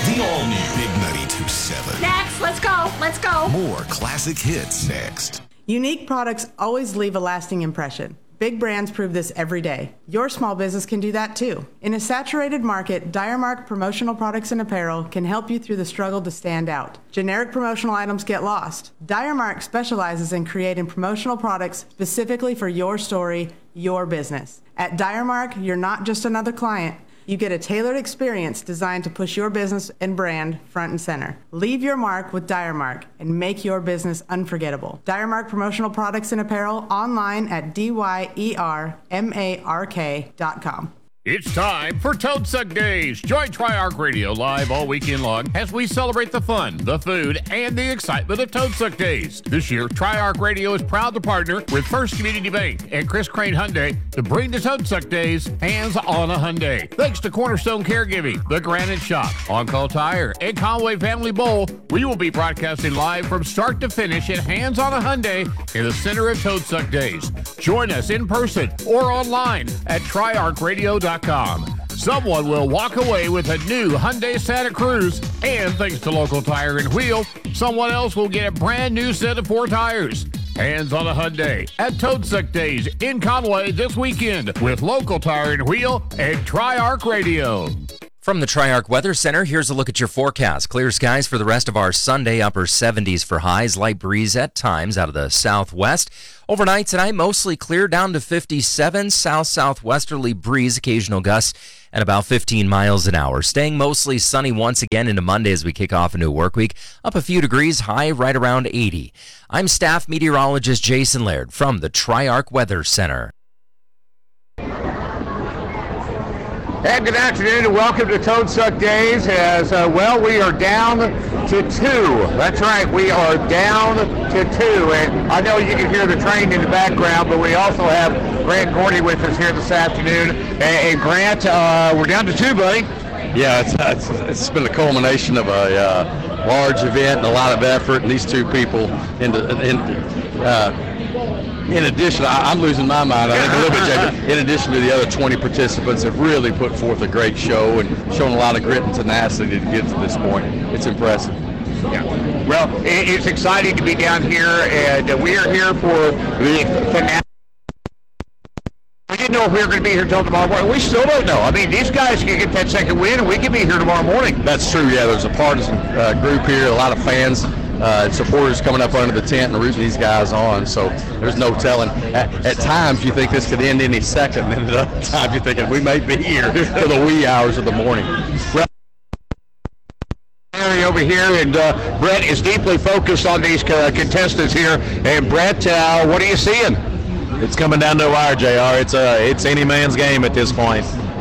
The all-new Big 92.7. Next, let's go. Let's go. More classic hits next. Unique products always leave a lasting impression. Big brands prove this every day. Your small business can do that too. In a saturated market, Diremark Promotional Products and Apparel can help you through the struggle to stand out. Generic promotional items get lost. Diremark specializes in creating promotional products specifically for your story, your business. At Diremark, you're not just another client. You get a tailored experience designed to push your business and brand front and center. Leave your mark with Diremark and make your business unforgettable. Diremark Promotional Products and Apparel online at DYERMARK.com. It's time for Toad Suck Days. Join Triarch Radio live all weekend long as we celebrate the fun, the food, and the excitement of Toad Suck Days. This year, Triarch Radio is proud to partner with First Community Bank and Chris Crane Hyundai to bring the Toad Suck Days Hands on a Hyundai. Thanks to Cornerstone Caregiving, The Granite Shop, On Call Tire, and Conway Family Bowl, we will be broadcasting live from start to finish at Hands on a Hyundai in the center of Toad Suck Days. Join us in person or online at triarchradio.com. Someone will walk away with a new Hyundai Santa Cruz, and thanks to Local Tire and Wheel, someone else will get a brand new set of 4 tires. Hands on a Hyundai at Toad Suck Days in Conway this weekend with Local Tire and Wheel and Triarch Radio. From the Triarch Weather Center, here's a look at your forecast. Clear skies for the rest of our Sunday, upper 70s for highs, light breeze at times out of the southwest. Overnight tonight, mostly clear down to 57, south-southwesterly breeze, occasional gusts, and about 15 miles an hour. Staying mostly sunny once again into Monday as we kick off a new work week, up a few degrees, high right around 80. I'm staff meteorologist Jason Laird from the Triarch Weather Center. And good afternoon and welcome to Toad Suck Days as, we are down to 2. That's right, we are down to 2. And I know you can hear the train in the background, but we also have Grant Gordy with us here this afternoon. And Grant, we're down to 2, buddy. Yeah, it's been a culmination of a large event and a lot of effort, and these 2 people in addition, I'm losing my mind, I think a little bit, Jacob. In addition to the other 20 participants have really put forth a great show and shown a lot of grit and tenacity to get to this point. It's impressive. Yeah. Well, it's exciting to be down here, and we are here for the finale. We didn't know if we were going to be here until tomorrow morning. We still don't know. I mean, these guys can get that second win, and we can be here tomorrow morning. That's true, yeah. There's a partisan group here, a lot of fans. Supporters coming up under the tent and rooting these guys on, so there's no telling. At times you think this could end any second, and at other times you're thinking we may be here for the wee hours of the morning. Well, over here, and Brett is deeply focused on these contestants here. And Brett, what are you seeing? It's coming down to the wire, JR. It's any man's game at this point.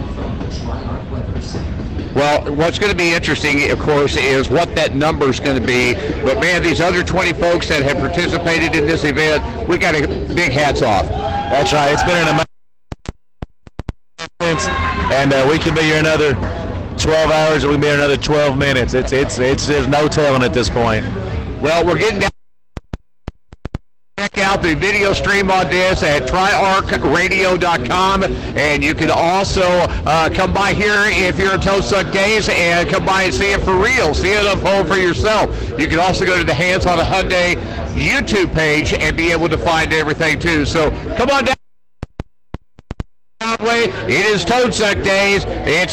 Well, what's going to be interesting, of course, is what that number is going to be. But, man, these other 20 folks that have participated in this event, we got a big hats off. That's right. It's been an amazing and we could be here another 12 hours, or we can be here another 12 minutes. There's no telling at this point. Well, we're getting down. Check out the video stream on this at triarchradio.com, and you can also come by here if you're at Toad Suck Days and come by and see it for real. See it up home for yourself. You can also go to the Hands on a Hyundai YouTube page and be able to find everything too. So come on down. It is Toad Suck Days. It's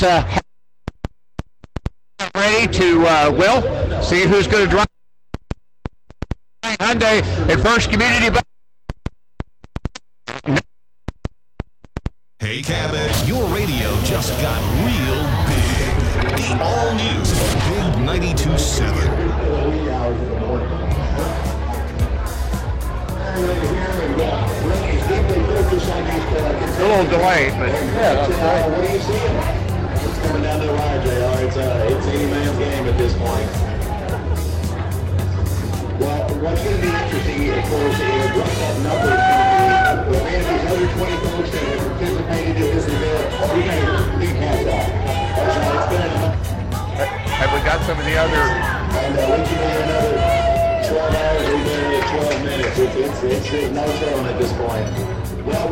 ready to see who's going to drive Hyundai at First Community Bank. Hey Cabot, your radio just got real big. The all-new Big 92.7. It's a little delayed, but yeah, that's right. What are you seeing? It's coming down to the wire, JR. It's any man's game at this point. Well, what's going to be interesting, of course, is what that number is going to be. But man, these other 20 folks that have participated in this event, we got a big hats off. That's right, it's been have we got some of the other? And we can be another 12 hours, we've been another 12 minutes. It's no telling at this point. Well,